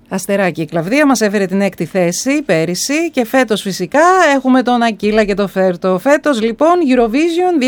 Αστεράκι η Κλαβδία μας έφερε την 6η θέση πέρυσι και φέτος φυσικά έχουμε τον Ακύλα και το Φέρτο. Φέτος λοιπόν Eurovision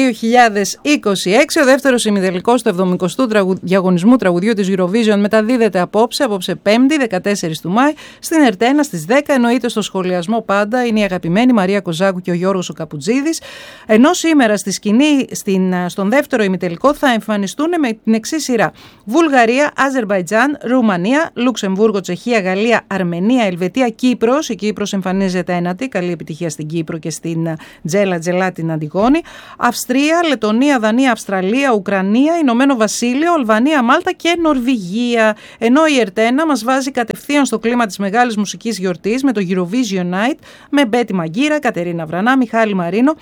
2026, ο δεύτερος ημιτελικός του 70ου διαγωνισμού τραγουδιού της Eurovision μεταδίδεται απόψε 5η 14 του Μάη στην Ερτένα στις 10. Εννοείται στο σχολιασμό πάντα είναι η αγαπημένη Μαρία Κοζάκου και ο Γιώργος ο Καπουτζίδης. Ενώ σήμερα στη σκηνή στον δεύτερο ημιτελικό θα εμφανιστούν με την εξής σειρά: Βουλγαρία, Αζερμπαϊτζάν, Ρουμανία, Λουξεμβούργο, Τσεχία, Γαλλία, Αρμενία, Ελβετία, Κύπρος. Η Κύπρος εμφανίζεται ένατη. Καλή επιτυχία στην Κύπρο και στην Τζέλα την Αντιγόνη. Αυστρία, Λετωνία, Δανία, Αυστραλία, Ουκρανία, Ηνωμένο Βασίλειο, Αλβανία, Μάλτα και Νορβηγία. Ενώ η Ερτένα μας βάζει κατευθείαν στο κλίμα της μεγάλης μουσικής γιορτής με το Eurovision Night με Μπέτη Μαγκύρα, Κατερίνα Βρανά, Μιχάλη Μαρίνο.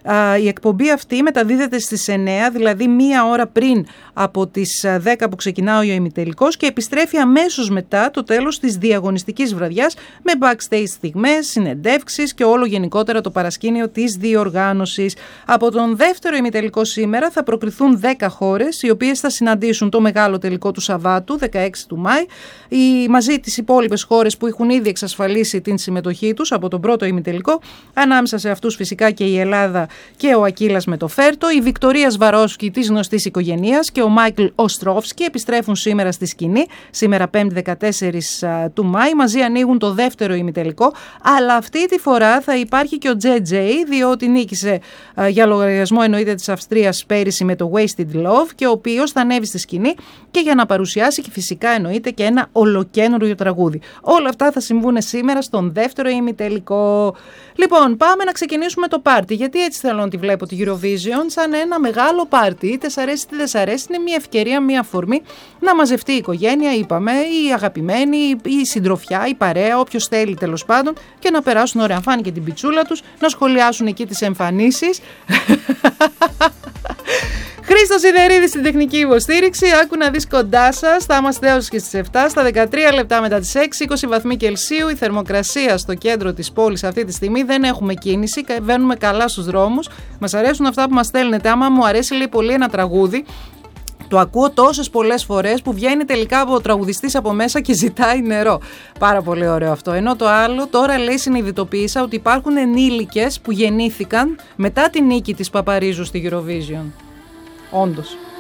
Η εκπομπή αυτή μεταδίδεται στις 9, δηλαδή μία ώρα πριν από τις 10 που ξεκινάει ο ημιτελικός και επιστρέφει αμέσως μετά το τέλος της διαγωνιστικής βραδιάς με backstage στιγμές, συνεντεύξεις και όλο γενικότερα το παρασκήνιο της διοργάνωσης. Από τον δεύτερο ημιτελικό σήμερα θα προκριθούν 10 χώρες οι οποίες θα συναντήσουν το μεγάλο τελικό του Σαββάτου 16 του Μάη μαζί τις υπόλοιπες χώρες που έχουν ήδη εξασφαλίσει την συμμετοχή τους από τον πρώτο ημιτελικό, ανάμεσα σε αυτούς φυσικά και η Ελλάδα και ο Ακύλας με το Φέρτο, η Βικτωρία Σβαρόσκη της γνωστής οικογένειας και ο Μάικλ Οστρόφσκι επιστρέφουν σήμερα στη σκηνή, σήμερα 5η 14 του Μάη, μαζί ανοίγουν το δεύτερο ημιτελικό, αλλά αυτή τη φορά θα υπάρχει και ο JJ, διότι νίκησε για λογαριασμό εννοείται της Αυστρίας πέρυσι με το Wasted Love και ο οποίος θα ανέβει στη σκηνή και για να παρουσιάσει και φυσικά εννοείται και ένα ολοκένουργιο τραγούδι. Όλα αυτά θα συμβούν σήμερα στον δεύτερο ημιτελικό. Λοιπόν, πάμε να ξεκινήσουμε το πάρτι, γιατί έτσι θέλω να τη βλέπω τη Eurovision σαν ένα μεγάλο πάρτι. Είτε σ' αρέσει είτε δεν σ' αρέσει, είναι μια ευκαιρία, μια αφορμή να μαζευτεί η οικογένεια, είπαμε, οι αγαπημένοι, η συντροφιά, η παρέα, όποιος θέλει τέλος πάντων, και να περάσουν ωραία. Αν φάνηκε την πιτσούλα τους, να σχολιάσουν εκεί τις εμφανίσεις. Χρήστος Σιδερίδης στην τεχνική υποστήριξη. Άκου να δεις κοντά σας. Θα είμαστε έως και στις 7, στα 13 λεπτά μετά τις 6, 20 βαθμοί Κελσίου. Η θερμοκρασία στο κέντρο της πόλης αυτή τη στιγμή, δεν έχουμε κίνηση, βαίνουμε καλά στους δρόμους. Μας αρέσουν αυτά που μας στέλνετε. Άμα μου αρέσει λέει πολύ ένα τραγούδι, το ακούω τόσες πολλές φορές που βγαίνει τελικά από ο τραγουδιστής από μέσα και ζητάει νερό. Πάρα πολύ ωραίο αυτό. Ενώ το άλλο, τώρα λέει συνειδητοποίησα ότι υπάρχουν ενήλικες που γεννήθηκαν μετά τη νίκη της Παπαρίζου στη Eurovision. Όντως.